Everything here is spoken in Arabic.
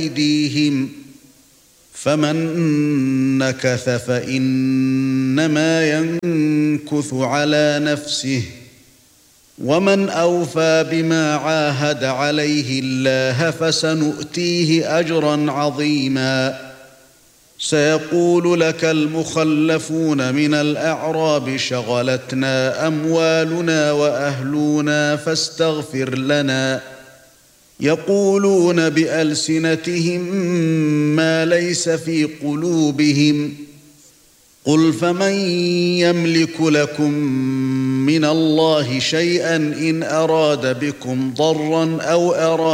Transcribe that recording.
أيديهم فمن نكث فإنما ينكث على نفسه ومن أوفى بما عاهد عليه الله فسنؤتيه أجرا عظيما سيقول لك المخلفون من الأعراب شغلتنا أموالنا وأهلنا فاستغفر لنا يقولون بألسنتهم ما ليس في قلوبهم قل فمن يملك لكم من الله شيئا إن أراد بكم ضرا أو أراد